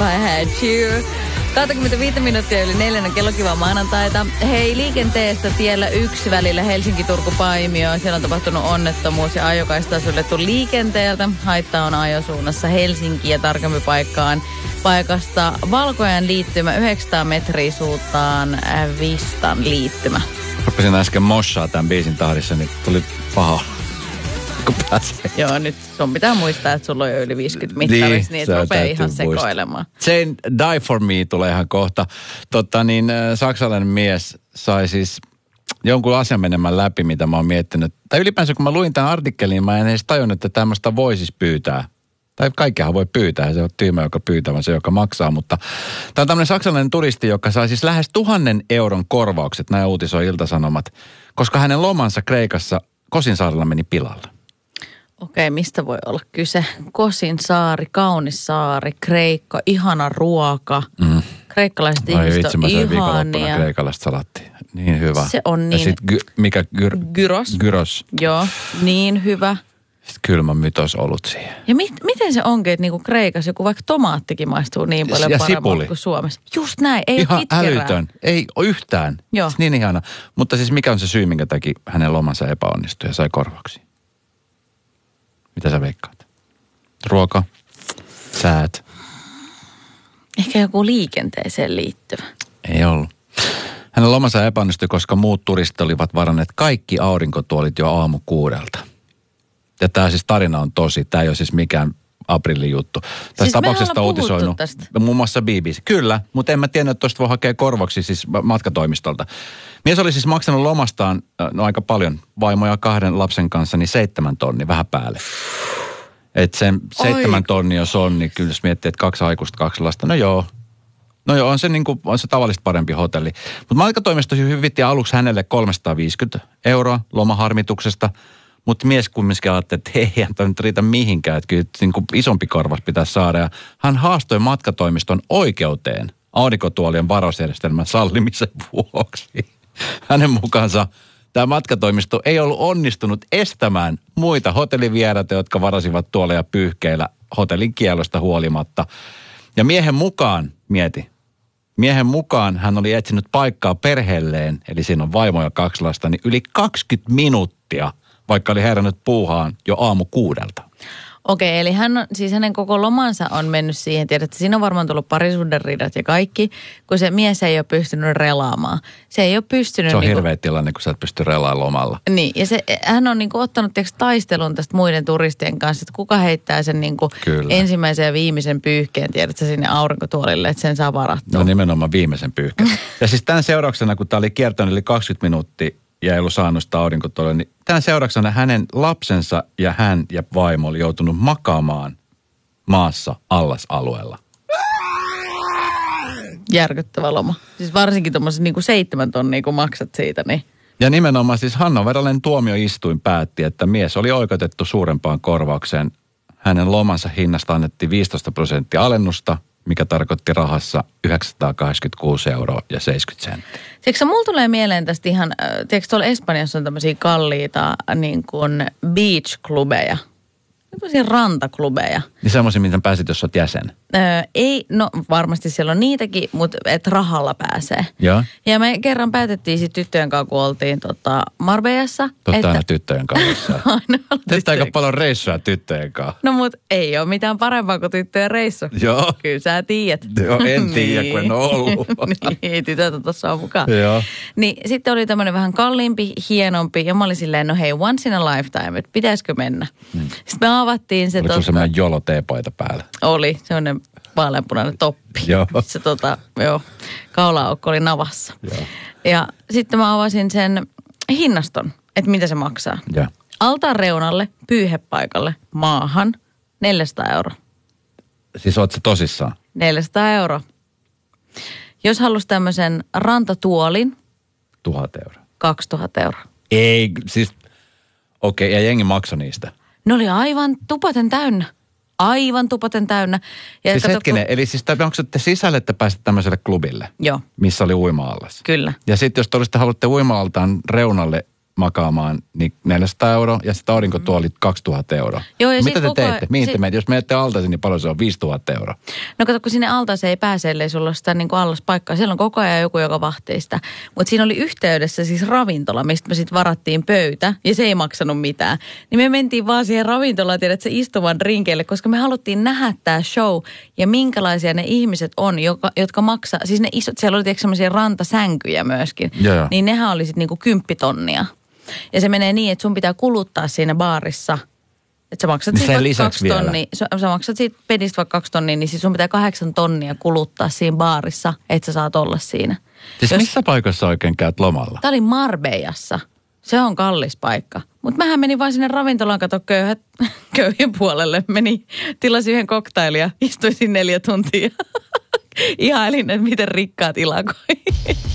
I Had You. 25 minuuttia yli 4 kello, kiva maanantaita. Hei, liikenteestä tiellä 1 välillä Helsinki-Turku-Paimio. Siellä on tapahtunut onnettomuus ja ajokaista on suljettu liikenteeltä. Haitta on ajosuunnassa Helsinkiin ja tarkempi paikasta Valkojan liittymä 900 metriä suuntaan Vistan liittymä. Rupesin äsken mossaa tämän biisin tahdissa, niin tuli paha. Joo, nyt sun pitää muistaa, että sulla on jo yli 50 mittarissa, niin et rupea ihan sekoilemaan. Jane Die For Me tulee ihan kohta. Saksalainen mies sai siis jonkun asian menemään läpi, mitä mä oon miettinyt. Tai ylipäänsä kun mä luin tämän artikkelin, mä en edes tajunnut, että tämmöistä voi siis pyytää. Tai kaikkihan voi pyytää, se on tyhmä, joka pyytää, vaan se, joka maksaa. Mutta tämä on tämmöinen saksalainen turisti, joka sai siis lähes 1 000 euron korvaukset, näin uutisoi Ilta-Sanomat, koska hänen lomansa Kreikassa Kosinsaarella meni pilalle. Okei, mistä voi olla kyse? Kosinsaari, kaunis saari, Kreikka, ihana ruoka. Kreikkalaiset ihmiset on ihania. Viikonloppuna kreikalaista salattia. Niin hyvä. Se on niin. Ja sitten Gyros. Gyros. Joo, niin hyvä. Sitten kylmä mytos olut siihen. Ja miten se onkin, että niinku Kreikassa joku vaikka tomaattikin maistuu niin paljon paremmin kuin Suomessa? Just näin, ei ihan ole kitkerää. Älytön, ei ole yhtään. Joo. Siis niin ihana. Mutta siis mikä on se syy, minkä takia hänen lomansa epäonnistui ja sai korvauksia? Mitä sä veikkaat? Ruoka? Säät? Ehkä joku liikenteeseen liittyvä. Ei ollut. Hänen lomansa epäonnistui, koska muut turistit olivat varanneet kaikki aurinkotuolit jo aamu 6. Ja tämä siis tarina on tosi. Tämä ei ole siis mikään aprillijuttu. Tästä siis tapauksesta on uutisoinut muun muassa BBC. Kyllä, mutta en mä tiedä, että tuosta voi hakea korvauksia siis matkatoimistolta. Mies oli siis maksanut lomastaan aika paljon vaimoja 2 lapsen kanssa, niin 7 tonnia, vähän päälle. Että sen 7 tonnia jos on, niin kyllä jos miettii, että 2 aikuista, 2 lasta, no joo, on se tavallista parempi hotelli. Mutta matkatoimisto hyvitti aluksi hänelle 350 € lomaharmituksesta. Mutta mies kumminkin ajatteli, että ei tämä nyt riitä mihinkään, että kyllä niin kuin isompi korvaus pitäisi saada. Ja hän haastoi matkatoimiston oikeuteen aurinkotuolien varausjärjestelmän sallimisen vuoksi. Hänen mukaansa tämä matkatoimisto ei ollut onnistunut estämään muita hotellivieraita, jotka varasivat tuoleja pyyhkeillä hotellin kiellosta huolimatta. Ja miehen mukaan hän oli etsinyt paikkaa perheelleen, eli siinä on vaimo ja 2 lasta, niin yli 20 minuuttia, vaikka oli herännyt puuhaan jo aamu 6. Okei, eli hänen koko lomansa on mennyt siihen, tiedätte, siinä on varmaan tullut parisuhderiidat ja kaikki, kun se mies ei ole pystynyt relaamaan. Se ei ole pystynyt... Se on hirveä tilanne, kun sä et pysty relaamaan lomalla. Niin, ja hän on ottanut taistelun tästä muiden turistien kanssa, että kuka heittää sen ensimmäisen ja viimeisen pyyhkeen, tiedätkö, sinne aurinkotuolille, että sen saa varattua. No nimenomaan viimeisen pyyhkeen. Ja siis tämän seurauksena, kun tämä oli kiertänyt yli 20 minuuttia, ja ei ollut saanut sitä aurinkotuolelle, niin tämän seurauksena hänen lapsensa ja hän ja vaimo oli joutunut makaamaan maassa allasalueella. Järkyttävä loma. Siis varsinkin tuommoisen 7 tonnia, kun maksat siitä, niin... Ja nimenomaan siis Hannoveralainen tuomioistuin päätti, että mies oli oikeutettu suurempaan korvaukseen. Hänen lomansa hinnasta annettiin 15% alennusta, mikä tarkoitti rahassa 986 € ja 70 senttiä. Tiedätkö, mulla tulee mieleen tästä ihan, tiedätkö, tuolla Espanjassa on tämmöisiä kalliita niin kuin beach-klubeja. Tämmöisiä rantaklubeja. Niin semmoisia, mitä pääsit, jos olet jäsen? Ei, no varmasti siellä on niitäkin, mutta et rahalla pääsee. Joo. Ja me kerran päätettiin sitten tyttöjen kanssa, kun oltiin Marbejassa. Aina tyttöjen kanssa. Teistä aika paljon reissuja tyttöjen kanssa. No mut ei ole mitään parempaa kuin tyttöjen reissu. Joo. Kyllä sä tiedät. Joo, en tiedä, kun en ole ollut. Niin, tytöt on tuossa mukaan. Joo. Niin sitten oli tämmöinen vähän kalliimpi, hienompi. Ja mä olin silleen, no hei, once in a lifetime, että pitäisikö mennä. Sitten me avattiin se... Oliko semmoinen jolo-teepaita päällä? Oli, semmoinen vaaleanpunainen toppi. Joo. Se kaula-aukko oli navassa. Joo. Ja sitten mä avasin sen hinnaston, että mitä se maksaa. Joo. Altaan reunalle, pyyhepaikalle, maahan, 400 €. Siis oot sä tosissaan? 400 €. Jos halusi tämmöisen rantatuolin. 1 000 € 2000 €. Ei, siis okei, ja jengi maksoi niistä. Ne oli aivan tupaten täynnä. Aivan tupaten täynnä. Ja siis hetkinen, eli siis maksatte sisälle, että pääsitte tämmöiselle klubille? Joo. Missä oli uima-allas? Kyllä. Ja sitten jos te olisitte haluatte uima-altaan reunalle makaamaan, niin 400 euroa ja sitten aurinkotuolit 2000 euroa. Joo, ja mitä te teette? Mihin te menette? Jos menette altaisiin, niin paljon se on 5000 euroa. No kato, kun sinne altaaseen ei pääse, ellei sulla ole sitä niin kuin allaspaikkaa. Siellä on koko ajan joku, joka vahtii sitä. Mutta siinä oli yhteydessä siis ravintola, mistä me sitten varattiin pöytä ja se ei maksanut mitään. Niin me mentiin vaan siihen ravintolaan, tiedät, se istuvan rinkeille, koska me haluttiin nähdä tämä show ja minkälaisia ne ihmiset on, jotka maksaa. Siis ne isot, siellä oli sellaisia rantasänkyjä myöskin. Joo. Niin nehän oli sitten niinku 10 tonnia. Ja se menee niin, että sun pitää kuluttaa siinä baarissa. Että sä maksat siitä vaikka 2 tonnia. Sä maksat siitä pedistä vaikka 2 tonnia, niin siis sun pitää 8 tonnia kuluttaa siinä baarissa, että sä saat olla siinä. Siis missä paikassa oikein käyt lomalla? Tää oli Marbejassa. Se on kallis paikka. Mutta mähän menin vaan sinne ravintolaan, kato köyhien puolelle. Tilasin yhden koktailia, istuisin 4 tuntia. Ihailin, että miten rikkaat ilakoi.